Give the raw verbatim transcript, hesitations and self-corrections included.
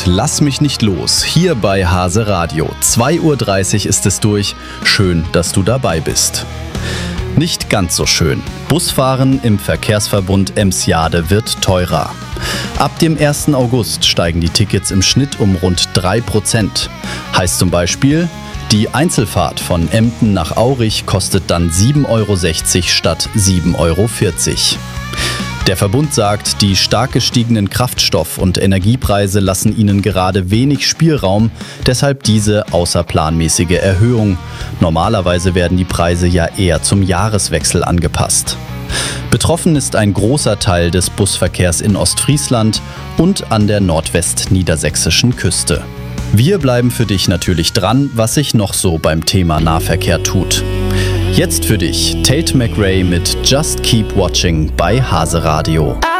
Lass mich nicht los, hier bei Hase Radio. zwei Uhr dreißig ist es durch. Schön, dass du dabei bist. Nicht ganz so schön. Busfahren im Verkehrsverbund Emsjade wird teurer. Ab dem ersten August steigen die Tickets im Schnitt um rund drei Prozent. Heißt zum Beispiel, die Einzelfahrt von Emden nach Aurich kostet dann sieben Euro sechzig statt sieben Euro vierzig. Der Verbund sagt, die stark gestiegenen Kraftstoff- und Energiepreise lassen ihnen gerade wenig Spielraum, deshalb diese außerplanmäßige Erhöhung. Normalerweise werden die Preise ja eher zum Jahreswechsel angepasst. Betroffen ist ein großer Teil des Busverkehrs in Ostfriesland und an der nordwestniedersächsischen Küste. Wir bleiben für dich natürlich dran, was sich noch so beim Thema Nahverkehr tut. Jetzt für dich Tate McRae mit Just Keep Watching bei Hase Radio.